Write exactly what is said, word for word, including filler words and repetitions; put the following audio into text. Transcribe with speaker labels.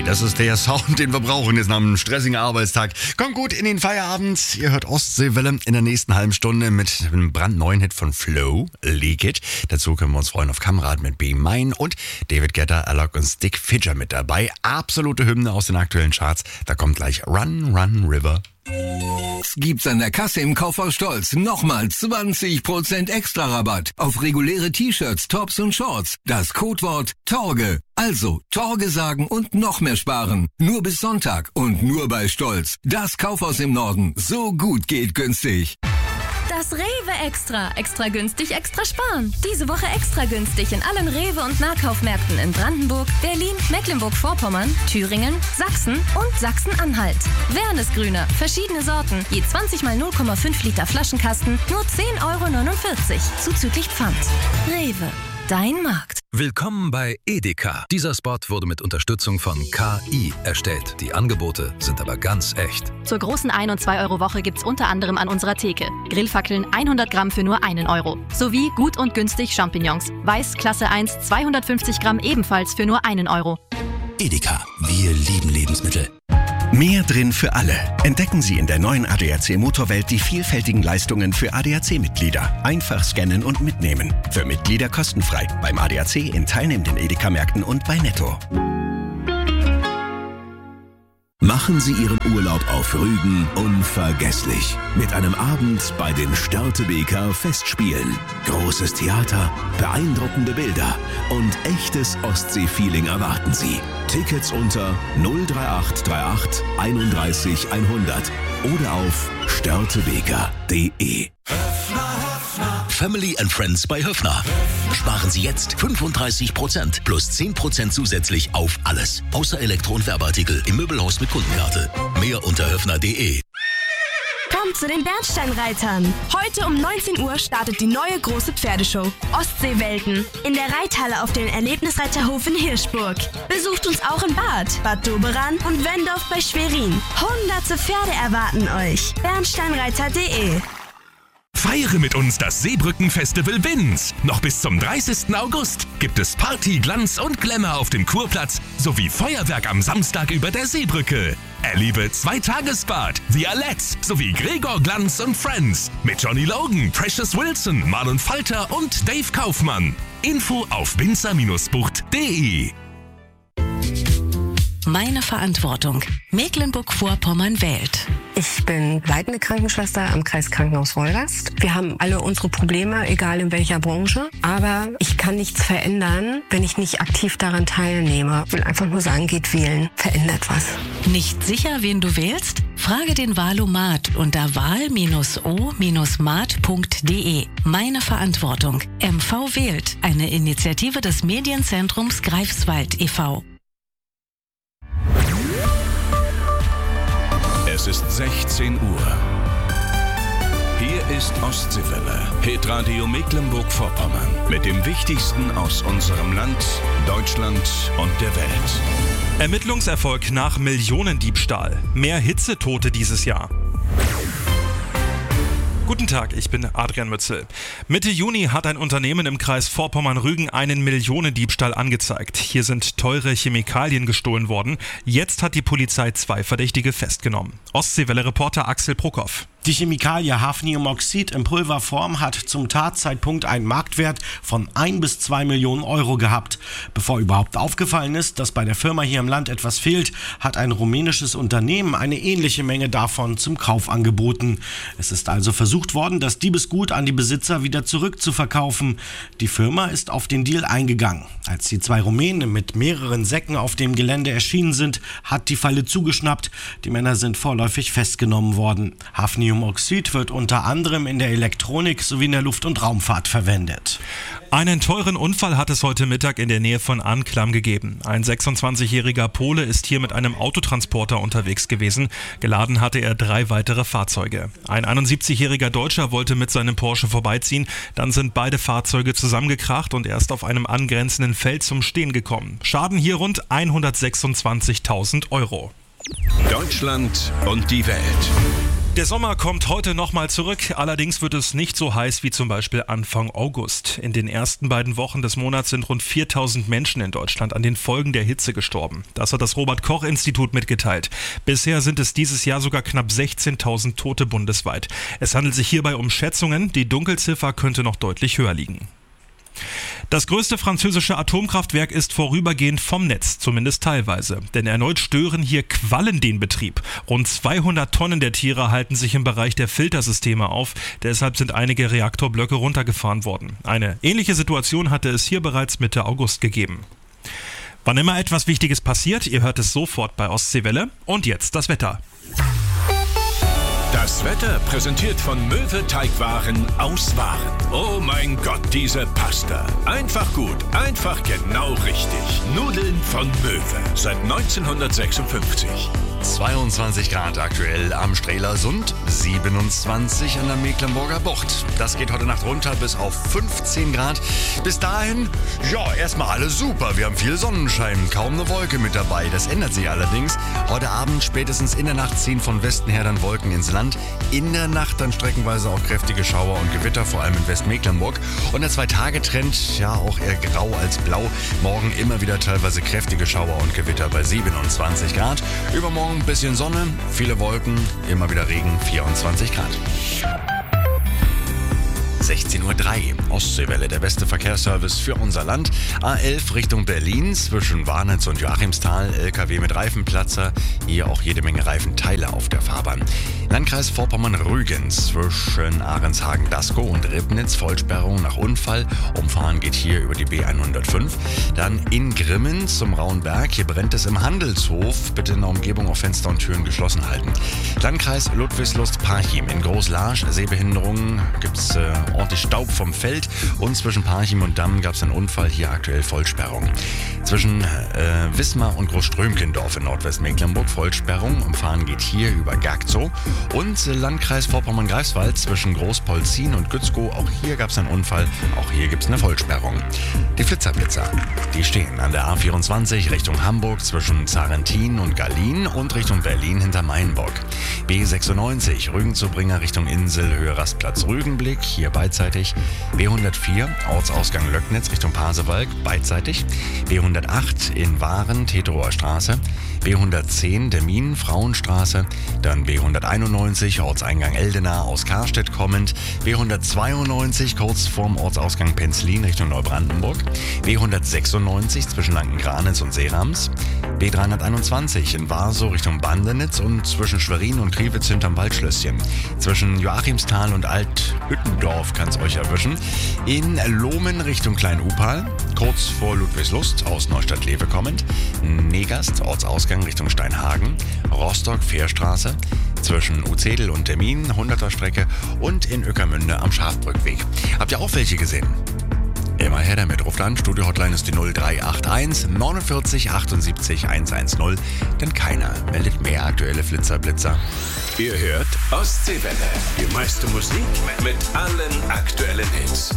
Speaker 1: Das ist der Sound, den wir brauchen jetzt nach einem stressigen Arbeitstag. Kommt gut in den Feierabend. Ihr hört Ostseewelle in der nächsten halben Stunde mit einem brandneuen Hit von Flo, Leak It. Dazu können wir uns freuen auf Kamrad mit Be Mine und David Guetta, Alok und Stick Fidget mit dabei. Absolute Hymne aus den aktuellen Charts. Da kommt gleich Run, Run, River.
Speaker 2: Gibt's an der Kasse im Kaufhaus Stolz nochmal zwanzig Prozent extra Rabatt auf reguläre T-Shirts, Tops und Shorts. Das Codewort Torge. Also Torge sagen und noch mehr sparen. Nur bis Sonntag und nur bei Stolz. Das Kaufhaus im Norden. So gut geht günstig.
Speaker 3: Das Rewe Extra. Extra günstig, extra sparen. Diese Woche extra günstig in allen Rewe- und Nahkaufmärkten in Brandenburg, Berlin, Mecklenburg-Vorpommern, Thüringen, Sachsen und Sachsen-Anhalt. Wernesgrüner, verschiedene Sorten, je zwanzig mal null Komma fünf Liter Flaschenkasten, nur zehn Euro neunundvierzig, zuzüglich Pfand. Rewe, dein Markt.
Speaker 4: Willkommen bei Edeka. Dieser Spot wurde mit Unterstützung von K I erstellt. Die Angebote sind aber ganz echt.
Speaker 5: Zur großen ein- und zwei Euro Woche gibt's unter anderem an unserer Theke Grillfackeln hundert Gramm für nur einen Euro. Sowie gut und günstig Champignons. Weiß Klasse eins zweihundertfünfzig Gramm ebenfalls für nur einen Euro.
Speaker 6: Edeka, wir lieben Lebensmittel. Mehr drin für alle. Entdecken Sie in der neuen A D A C Motorwelt die vielfältigen Leistungen für A D A C-Mitglieder. Einfach scannen und mitnehmen. Für Mitglieder kostenfrei. Beim A D A C in teilnehmenden Edeka-Märkten und bei Netto.
Speaker 7: Machen Sie Ihren Urlaub auf Rügen unvergesslich. Mit einem Abend bei den Störtebeker Festspielen. Großes Theater, beeindruckende Bilder und echtes Ostsee-Feeling erwarten Sie. Tickets unter null drei acht drei acht einunddreißig hundert oder auf störtebeker punkt de.
Speaker 8: Family and Friends bei Höffner. Sparen Sie jetzt fünfunddreißig Prozent plus zehn Prozent zusätzlich auf alles. Außer Elektro- und Werbeartikel im Möbelhaus mit Kundenkarte. Mehr unter höffner punkt de.
Speaker 9: Kommt zu den Bernsteinreitern. Heute um neunzehn Uhr startet die neue große Pferdeshow Ostseewelten in der Reithalle auf dem Erlebnisreiterhof in Hirschburg. Besucht uns auch in Bad, Bad Doberan und Wendorf bei Schwerin. Hunderte Pferde erwarten euch. bernsteinreiter punkt de.
Speaker 10: Feiere mit uns das Seebrücken-Festival Winz. Noch bis zum dreißigsten August gibt es Party, Glanz und Glamour auf dem Kurplatz sowie Feuerwerk am Samstag über der Seebrücke. Erlebe Zwei-Tages-Bad, The Alettes sowie Gregor Glanz und Friends mit Johnny Logan, Precious Wilson, Marlon Falter und Dave Kaufmann. Info auf winzer Bucht punkt de.
Speaker 11: Meine Verantwortung. Mecklenburg-Vorpommern wählt.
Speaker 12: Ich bin leitende Krankenschwester am Kreiskrankenhaus Wolgast. Wir haben alle unsere Probleme, egal in welcher Branche. Aber ich kann nichts verändern, wenn ich nicht aktiv daran teilnehme. Ich will einfach nur sagen, geht wählen. Verändert was.
Speaker 11: Nicht sicher, wen du wählst? Frage den Wahlomat unter wahl o mat punkt de. Meine Verantwortung. M V wählt. Eine Initiative des Medienzentrums Greifswald e V
Speaker 7: Es ist sechzehn Uhr. Hier ist Ostseewelle, Hitradio Mecklenburg-Vorpommern. Mit dem Wichtigsten aus unserem Land, Deutschland und der Welt.
Speaker 13: Ermittlungserfolg nach Millionendiebstahl. Mehr Hitzetote dieses Jahr. Guten Tag, ich bin Adrian Mützel. Mitte Juni hat ein Unternehmen im Kreis Vorpommern-Rügen einen Millionendiebstahl angezeigt. Hier sind teure Chemikalien gestohlen worden. Jetzt hat die Polizei zwei Verdächtige festgenommen. Ostseewelle-Reporter Axel Bruckhoff.
Speaker 14: Die Chemikalie Hafniumoxid in Pulverform hat zum Tatzeitpunkt einen Marktwert von ein bis zwei Millionen Euro gehabt. Bevor überhaupt aufgefallen ist, dass bei der Firma hier im Land etwas fehlt, hat ein rumänisches Unternehmen eine ähnliche Menge davon zum Kauf angeboten. Es ist also versucht worden, das Diebesgut an die Besitzer wieder zurückzuverkaufen. Die Firma ist auf den Deal eingegangen. Als die zwei Rumänen mit mehreren Säcken auf dem Gelände erschienen sind, hat die Falle zugeschnappt. Die Männer sind vorläufig festgenommen worden. Hafniumoxid wird unter anderem in der Elektronik sowie in der Luft- und Raumfahrt verwendet.
Speaker 13: Einen teuren Unfall hat es heute Mittag in der Nähe von Anklam gegeben. Ein sechsundzwanzigjähriger Pole ist hier mit einem Autotransporter unterwegs gewesen. Geladen hatte er drei weitere Fahrzeuge. Ein einundsiebzigjähriger Deutscher wollte mit seinem Porsche vorbeiziehen. Dann sind beide Fahrzeuge zusammengekracht und er ist auf einem angrenzenden Feld zum Stehen gekommen. Schaden hier rund hundertsechsundzwanzigtausend Euro.
Speaker 7: Deutschland und die Welt.
Speaker 13: Der Sommer kommt heute nochmal zurück, allerdings wird es nicht so heiß wie zum Beispiel Anfang August. In den ersten beiden Wochen des Monats sind rund viertausend Menschen in Deutschland an den Folgen der Hitze gestorben. Das hat das Robert-Koch-Institut mitgeteilt. Bisher sind es dieses Jahr sogar knapp sechzehntausend Tote bundesweit. Es handelt sich hierbei um Schätzungen, die Dunkelziffer könnte noch deutlich höher liegen. Das größte französische Atomkraftwerk ist vorübergehend vom Netz, zumindest teilweise. Denn erneut stören hier Quallen den Betrieb. Rund zweihundert Tonnen der Tiere halten sich im Bereich der Filtersysteme auf. Deshalb sind einige Reaktorblöcke runtergefahren worden. Eine ähnliche Situation hatte es hier bereits Mitte August gegeben. Wann immer etwas Wichtiges passiert, ihr hört es sofort bei Ostseewelle. Und jetzt das Wetter.
Speaker 7: Das Wetter präsentiert von Möwe Teigwaren aus Waren. Oh mein Gott, diese Pasta. Einfach gut, einfach genau richtig. Nudeln von Möwe seit neunzehnhundertsechsundfünfzig.
Speaker 1: zweiundzwanzig Grad aktuell am Strelasund, siebenundzwanzig an der Mecklenburger Bucht. Das geht heute Nacht runter bis auf fünfzehn Grad. Bis dahin, ja, erstmal alles super. Wir haben viel Sonnenschein, kaum eine Wolke mit dabei. Das ändert sich allerdings. Heute Abend, spätestens in der Nacht, ziehen von Westen her dann Wolken ins Land. In der Nacht dann streckenweise auch kräftige Schauer und Gewitter, vor allem in Westmecklenburg. Und der Zwei-Tage-Trend, ja, auch eher grau als blau. Morgen immer wieder teilweise kräftige Schauer und Gewitter bei siebenundzwanzig Grad. Übermorgen ein bisschen Sonne, viele Wolken, immer wieder Regen, vierundzwanzig Grad. sechzehn Uhr drei, Ostseewelle, der beste Verkehrsservice für unser Land. A elf Richtung Berlin, zwischen Warnitz und Joachimsthal, L K W mit Reifenplatzer, hier auch jede Menge Reifenteile auf der Fahrbahn. Landkreis Vorpommern-Rügen, zwischen Ahrenshagen-Daskow und Ribnitz, Vollsperrung nach Unfall. Umfahren geht hier über die B hundertfünf. Dann in Grimmen zum Rauenberg, hier brennt es im Handelshof. Bitte in der Umgebung auf Fenster und Türen geschlossen halten. Landkreis Ludwigslust-Parchim, in Großlarsch, Sehbehinderungen, gibt's äh, ordentlich Staub vom Feld und zwischen Parchim und Damm gab es einen Unfall, hier aktuell Vollsperrung. Zwischen äh, Wismar und Großströmkendorf in Nordwestmecklenburg Vollsperrung, Umfahren geht hier über Gagzow und äh, Landkreis Vorpommern-Greifswald zwischen Großpolzin und Gützkow, auch hier gab es einen Unfall, auch hier gibt es eine Vollsperrung. Die Flitzerblitzer, die stehen an der A vierundzwanzig Richtung Hamburg zwischen Zarentin und Gallien und Richtung Berlin hinter Mainburg. B sechsundneunzig Rügen-Zubringer Richtung Insel, Höhe Rastplatz Rügenblick, hier beidseitig. B hundertvier Ortsausgang Löcknitz Richtung Pasewalk, beidseitig. B hundertacht in Waren, Teterower Straße. B hundertzehn Demmin, Frauenstraße. Dann B hunderteinundneunzig Ortseingang Eldena aus Karstedt kommend. B hundertzweiundneunzig kurz vorm Ortsausgang Penzlin Richtung Neubrandenburg. B hundertsechsundneunzig zwischen Lanken-Granitz und Seerams. B dreihunderteinundzwanzig in Warsow Richtung Bandenitz und zwischen Schwerin und Kriwitz hinterm Waldschlösschen. Zwischen Joachimsthal und Althüttendorf kann es euch erwischen. In Lohmen Richtung Klein-Upal, kurz vor Ludwigslust aus Neustadt-Lewe kommend. Negast, Ortsausgang Richtung Steinhagen. Rostock, Fährstraße. Zwischen Uzedel und Termin, hunderter Strecke. Und in Ueckermünde am Schafbrückweg. Habt ihr auch welche gesehen? Immer her damit. Ruft an, Studio-Hotline ist die null drei acht eins neunundvierzig achtundsiebzig hundertzehn. Denn keiner meldet mehr aktuelle Flitzerblitzer.
Speaker 7: Ihr hört Ostseewelle. Die meiste Musik mit allen aktuellen Hits.